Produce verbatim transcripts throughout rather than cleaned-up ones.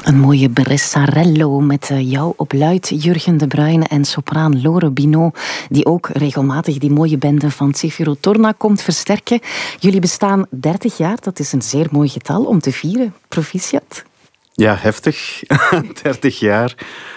Een mooie Bressarello met jou op luid Jurgen de Bruyne en sopraan Lore Binot, die ook regelmatig die mooie bende van Cifiro Torna komt versterken. Jullie bestaan dertig jaar, dat is een zeer mooi getal om te vieren. Proficiat. Ja, heftig. dertig jaar.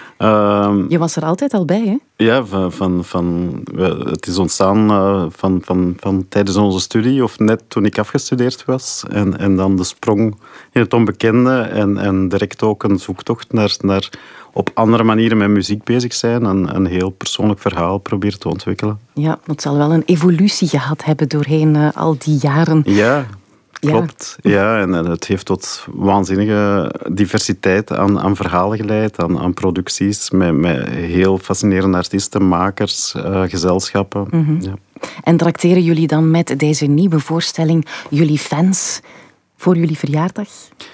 Uh, Je was er altijd al bij, hè? Ja, van, van, van, het is ontstaan uh, van, van, van tijdens onze studie of net toen ik afgestudeerd was. En, en dan de sprong in het onbekende en, en direct ook een zoektocht naar, naar op andere manieren met muziek bezig zijn en een heel persoonlijk verhaal proberen te ontwikkelen. Ja, het zal wel een evolutie gehad hebben doorheen uh, al die jaren. Ja. Klopt, ja. ja, en het heeft tot waanzinnige diversiteit aan, aan verhalen geleid, aan, aan producties, met, met heel fascinerende artiesten, makers, uh, gezelschappen. Mm-hmm. Ja. En trakteren jullie dan met deze nieuwe voorstelling jullie fans voor jullie verjaardag?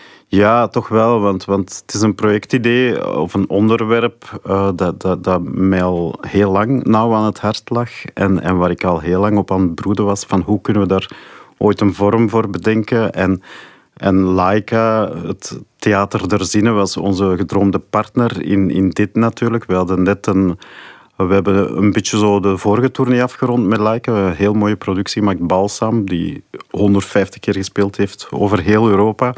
Ja, toch wel, want, want het is een projectidee of een onderwerp uh, dat, dat, dat mij al heel lang nauw aan het hart lag en, en waar ik al heel lang op aan het broeden was van hoe kunnen we daar ooit een vorm voor bedenken. En, en Laika, het Theater der Zinnen, was onze gedroomde partner in, in dit natuurlijk. We hadden net een... We hebben een beetje zo de vorige tournee afgerond met Laika. Een heel mooie productie gemaakt, Balsam, die honderdvijftig keer gespeeld heeft over heel Europa.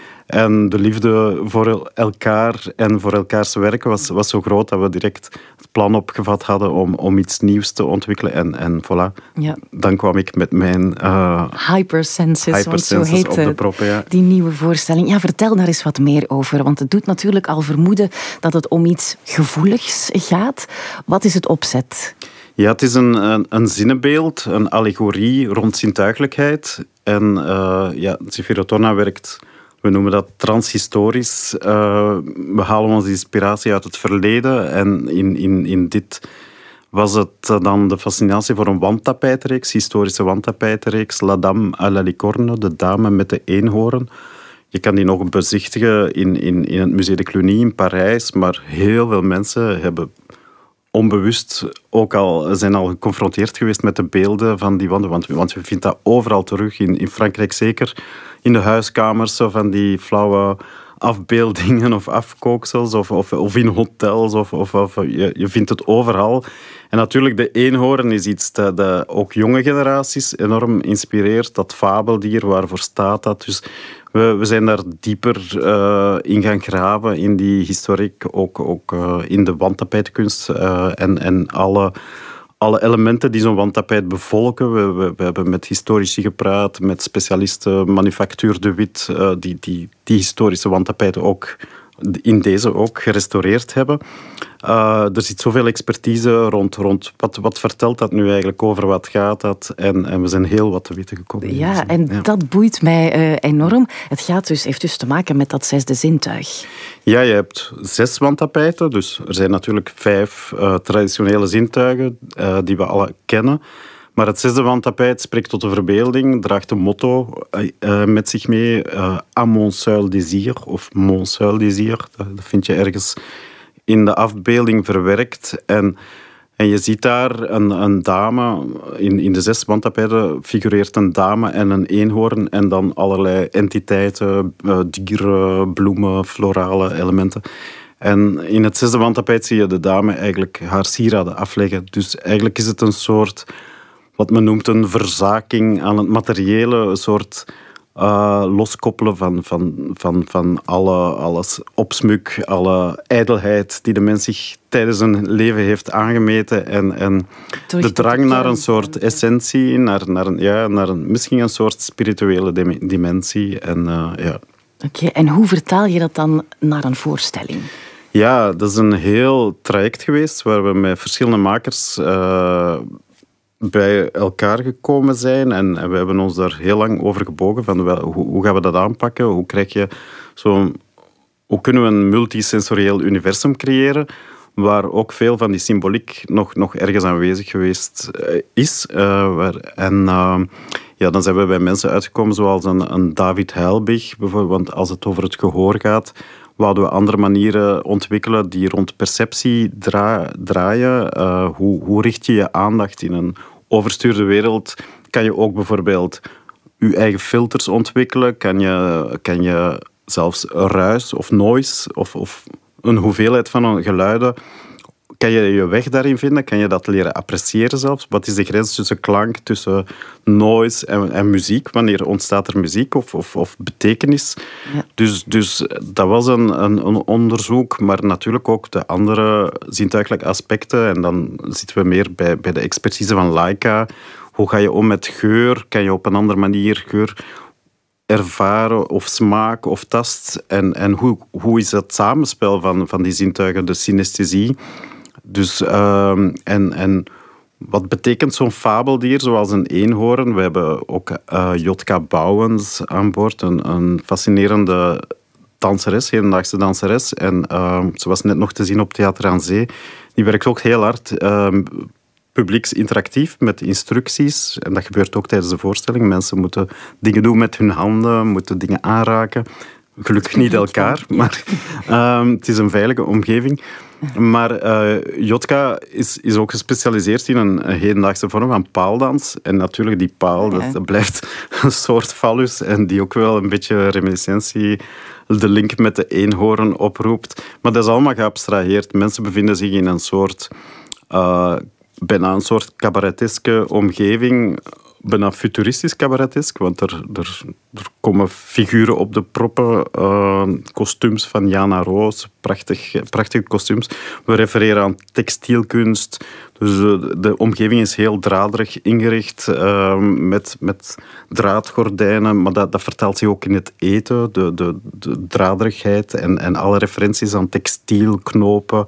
En de liefde voor elkaar en voor elkaars werken was, was zo groot dat we direct het plan opgevat hadden om, om iets nieuws te ontwikkelen. En, en voilà, ja. Dan kwam ik met mijn... Uh, Hypersenses, Hypersenses want zo heet op de proppen, ja. die nieuwe voorstelling. Ja, vertel daar eens wat meer over, want het doet natuurlijk al vermoeden dat het om iets gevoeligs gaat. Wat is het opzet? Ja, het is een, een, een zinnenbeeld, een allegorie rond zintuigelijkheid. En uh, ja, Cifiro Torna werkt... We noemen dat transhistorisch. Uh, we halen onze inspiratie uit het verleden. En in, in, in dit was het dan de fascinatie voor een wandtapijtreeks, historische wandtapijtreeks, La Dame à la Licorne, de dame met de eenhoorn. Je kan die nog bezichtigen in, in, in het Musée de Cluny in Parijs, maar heel veel mensen hebben onbewust ook al, zijn al geconfronteerd geweest met de beelden van die wanden. Want, want je vindt dat overal terug, in, in Frankrijk zeker. In de huiskamers, zo van die flauwe afbeeldingen of afkooksels. Of, of, of in hotels. Of, of, of, je, je vindt het overal. En natuurlijk, de eenhoorn is iets dat, dat ook jonge generaties enorm inspireert. Dat fabeldier, waarvoor staat dat? Dus we, we zijn daar dieper uh, in gaan graven in die historiek. Ook, ook uh, in de wandtapijtkunst uh, en, en alle... Alle elementen die zo'n wandtapijt bevolken. We, we, we hebben met historici gepraat, met specialisten, Manufacture de Witt, uh, die, die die historische wandtapijten ook in deze ook gerestaureerd hebben. Uh, er zit zoveel expertise rond, rond wat, wat vertelt dat nu eigenlijk, over wat gaat dat. En, en we zijn heel wat te weten gekomen. Ja, en ja. dat boeit mij uh, enorm. Het gaat dus, heeft dus te maken met dat zesde zintuig. Ja, je hebt zes wandtapijten. Dus er zijn natuurlijk vijf uh, traditionele zintuigen uh, die we alle kennen. Maar het zesde wandtapijt spreekt tot de verbeelding, draagt een motto uh, uh, met zich mee. Uh, à mon seul désir, of mon seul désir. Dat, dat vind je ergens in de afbeelding verwerkt. En, en je ziet daar een, een dame, in, in de zes wandtapijten figureert een dame en een eenhoorn. En dan allerlei entiteiten, uh, dieren, bloemen, florale elementen. En in het zesde wandtapijt zie je de dame eigenlijk haar sieraden afleggen. Dus eigenlijk is het een soort... wat men noemt een verzaking aan het materiële, een soort uh, loskoppelen van, van, van, van alle, alles opsmuk, alle ijdelheid die de mens zich tijdens zijn leven heeft aangemeten. En, en de drang naar een soort essentie, naar, naar, een, ja, naar een, misschien een soort spirituele dimensie. En, uh, ja. Oké, okay, en hoe vertaal je dat dan naar een voorstelling? Ja, dat is een heel traject geweest waar we met verschillende makers... Uh, bij elkaar gekomen zijn en, en we hebben ons daar heel lang over gebogen van wel, hoe, hoe gaan we dat aanpakken, hoe krijg je zo, hoe kunnen we een multisensorieel universum creëren waar ook veel van die symboliek nog, nog ergens aanwezig geweest is. Uh, waar, en uh, ja, dan zijn we bij mensen uitgekomen zoals een, een David Heilbig bijvoorbeeld, want als het over het gehoor gaat, wouden we andere manieren ontwikkelen die rond perceptie dra- draaien. Uh, hoe, hoe richt je je aandacht in een overstuurde wereld? Kan je ook bijvoorbeeld je eigen filters ontwikkelen? Kan je, kan je zelfs ruis of noise of, of een hoeveelheid van geluiden. Kan je je weg daarin vinden? Kan je dat leren appreciëren zelfs? Wat is de grens tussen klank, tussen noise en, en muziek? Wanneer ontstaat er muziek of, of, of betekenis? Ja. Dus, dus dat was een, een, een onderzoek, maar natuurlijk ook de andere zintuigelijke aspecten. En dan zitten we meer bij, bij de expertise van Laika. Hoe ga je om met geur? Kan je op een andere manier geur ervaren of smaak of tast? En, en hoe, hoe is het samenspel van, van die zintuigen, de synesthesie? Dus, uh, en, en wat betekent zo'n fabeldier zoals een eenhoorn? We hebben ook uh, Jotka Bouwens aan boord, een, een fascinerende danseres, hedendaagse danseres. En uh, ze was net nog te zien op Theater aan Zee. Die werkt ook heel hard uh, publieksinteractief met instructies. En dat gebeurt ook tijdens de voorstelling. Mensen moeten dingen doen met hun handen, moeten dingen aanraken. Gelukkig niet elkaar, maar uh, het is een veilige omgeving. Maar uh, Jotka is, is ook gespecialiseerd in een, een hedendaagse vorm van paaldans. En natuurlijk, die paal, ja. dat, dat blijft een soort fallus. En die ook wel een beetje reminiscentie, de link met de eenhoorn oproept. Maar dat is allemaal geabstraheerd. Mensen bevinden zich in een soort, uh, bijna een soort cabareteske omgeving. Bijna futuristisch cabaretesk, want er, er, er komen figuren op de proppen, uh, kostuums van Jana Roos, prachtig, prachtige kostuums. We refereren aan textielkunst, dus uh, de omgeving is heel draderig ingericht, uh, met, met draadgordijnen, maar dat, dat vertaalt zich ook in het eten, de, de, de draderigheid en, en alle referenties aan textielknopen.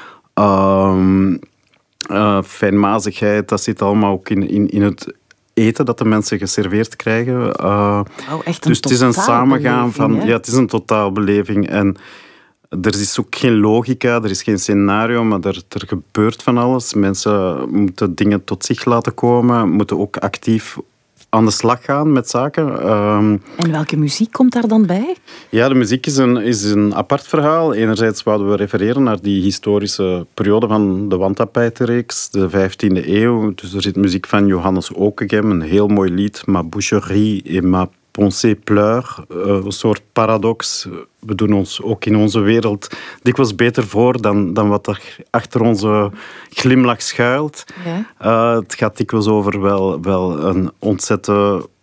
Uh, uh, fijnmazigheid, dat zit allemaal ook in, in, in het eten dat de mensen geserveerd krijgen. Uh, oh, echt een dus het is een samengaan van... Hè? Ja, het is een totaalbeleving. En er is ook geen logica, er is geen scenario, maar er, er gebeurt van alles. Mensen moeten dingen tot zich laten komen, moeten ook actief aan de slag gaan met zaken. Um, en welke muziek komt daar dan bij? Ja, de muziek is een, is een apart verhaal. Enerzijds wouden we refereren naar die historische periode van de wandtapijtenreeks, de vijftiende eeuw. Dus er zit muziek van Johannes Okegem, een heel mooi lied, Ma boucherie et ma pensée pleure. Een soort paradox. We doen ons ook in onze wereld dikwijls beter voor dan, dan wat er achter onze glimlach schuilt. Ja. Uh, het gaat dikwijls over wel, wel een ontzettend